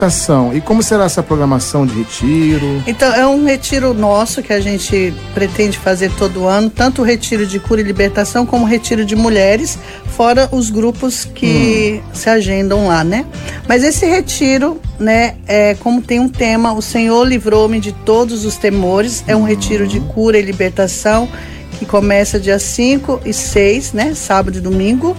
E como será essa programação de retiro? Então, é um retiro nosso que a gente pretende fazer todo ano, tanto o retiro de cura e libertação como o retiro de mulheres, fora os grupos que se agendam lá, né? Mas esse retiro, né, como tem um tema, o Senhor livrou-me de todos os temores, é um retiro de cura e libertação que começa dia 5 e 6, né, sábado e domingo.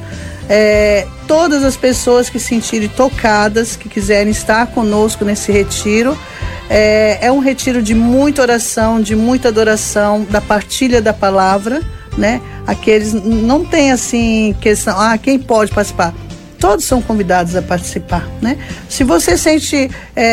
Todas as pessoas que se sentirem tocadas, que quiserem estar conosco nesse retiro, é um retiro de muita oração, de muita adoração, da partilha da palavra, né? Aqueles, não tem assim questão, quem pode participar? Todos são convidados a participar, né? Se você sente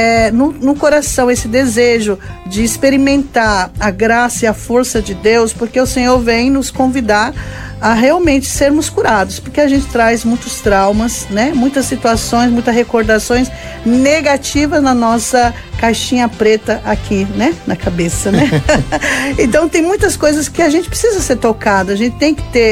no coração esse desejo de experimentar a graça e a força de Deus, porque o Senhor vem nos convidar a realmente sermos curados, porque a gente traz muitos traumas, né? Muitas situações, muitas recordações negativas na nossa caixinha preta aqui, né? Na cabeça, né? Então tem muitas coisas que a gente precisa ser tocado, a gente tem que ter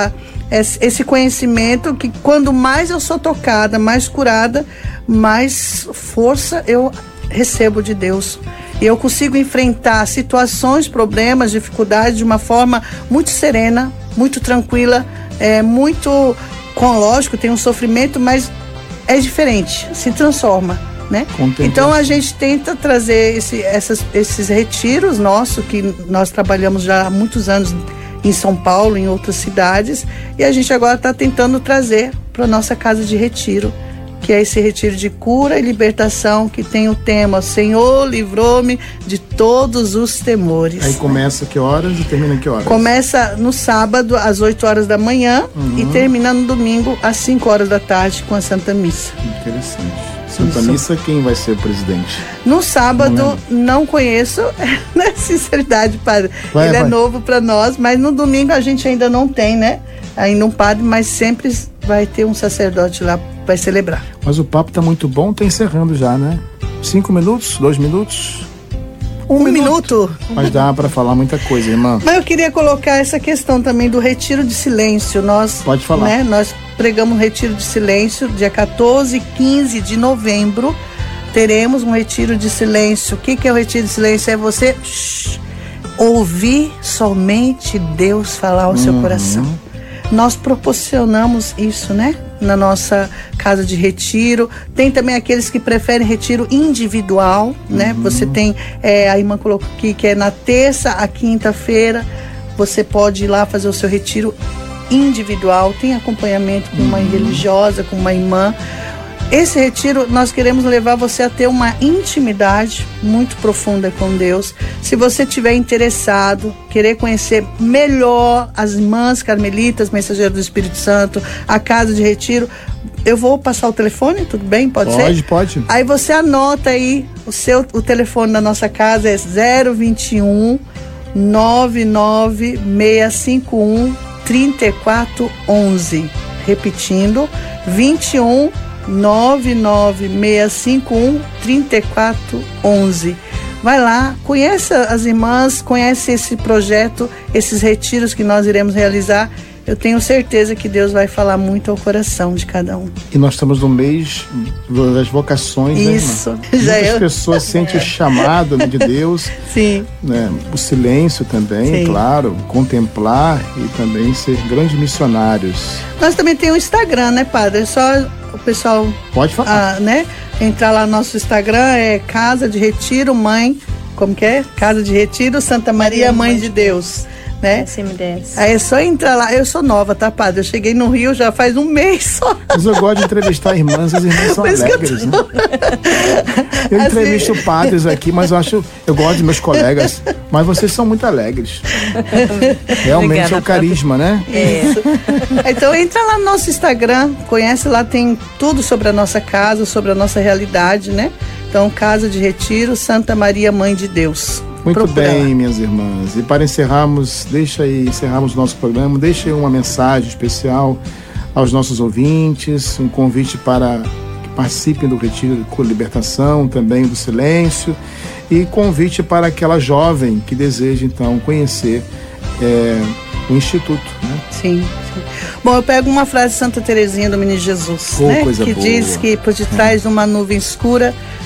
esse conhecimento que quando mais eu sou tocada, mais curada, mais força eu recebo de Deus. E eu consigo enfrentar situações, problemas, dificuldades de uma forma muito serena, muito tranquila, muito, lógico, tem um sofrimento, mas diferente, se transforma, né? Então a gente tenta trazer esses retiros nossos, que nós trabalhamos já há muitos anos em São Paulo, em outras cidades, e a gente agora está tentando trazer para a nossa casa de retiro, que é esse retiro de cura e libertação, que tem o tema Senhor livrou-me de todos os temores. Aí começa que horas e termina que horas? Começa no sábado às 8 horas da manhã e termina no domingo às 5 horas da tarde com a Santa Missa. Interessante. Santa Missa, quem vai ser o presidente? No sábado, não conheço, na sinceridade, padre. Ele é novo para nós, mas no domingo a gente ainda não tem, né? Ainda um padre, mas sempre vai ter um sacerdote lá, vai celebrar. Mas o papo tá muito bom, tá encerrando já, né? 5 minutos? 2 minutos? Um minuto. Mas dá para falar muita coisa, irmã. Mas eu queria colocar essa questão também do retiro de silêncio. Pode falar. Né, nós pregamos um retiro de silêncio, dia 14 e 15 de novembro. Teremos um retiro de silêncio. O que é o retiro de silêncio? É você ouvir somente Deus falar ao seu coração. Nós proporcionamos isso, né? Na nossa casa de retiro. Tem também aqueles que preferem retiro individual, né? Você tem, a irmã colocou aqui, que é na terça a quinta-feira. Você pode ir lá fazer o seu retiro individual. Tem acompanhamento com uma religiosa, com uma irmã. Esse retiro, nós queremos levar você a ter uma intimidade muito profunda com Deus. Se você estiver interessado, querer conhecer melhor as irmãs carmelitas, mensageiras do Espírito Santo, a casa de retiro, eu vou passar o telefone, tudo bem? Pode ser? Pode. Aí você anota aí, o telefone da nossa casa é 021 99651 3411. Repetindo, 21 99651 3411. Vai lá, conheça as irmãs, conhece esse projeto, esses retiros que nós iremos realizar. Eu tenho certeza que Deus vai falar muito ao coração de cada um. E nós estamos no mês das vocações, isso, né, irmã? Muitas pessoas sentem o chamado de Deus. Sim. Né? O silêncio também, claro, contemplar e também ser grandes missionários. Nós também temos o Instagram, né, padre? É só o pessoal... Pode falar. Né? Entrar lá no nosso Instagram, é Casa de Retiro Mãe, como que é? Casa de Retiro Santa Maria Mãe de Deus. Né? Aí é só entrar lá. Eu sou nova, tá, padre? Eu cheguei no Rio já faz um mês só. Mas eu gosto de entrevistar irmãs, as irmãs são alegres, né? Eu entrevisto padres aqui, mas eu gosto dos meus colegas, mas vocês são muito alegres. Realmente obrigada, é o carisma, né? Isso. Então entra lá no nosso Instagram, conhece lá, tem tudo sobre a nossa casa, sobre a nossa realidade, né? Então, Casa de Retiro Santa Maria Mãe de Deus. Muito bem, minhas irmãs. E para encerrarmos o nosso programa, deixe aí uma mensagem especial aos nossos ouvintes, um convite para que participem do Retiro de Cura e Libertação, também do Silêncio, e convite para aquela jovem que deseja, então, conhecer o Instituto. Né? Sim. Bom, eu pego uma frase de Santa Teresinha do Menino Jesus, né? Coisa que boa. diz que por detrás de uma nuvem escura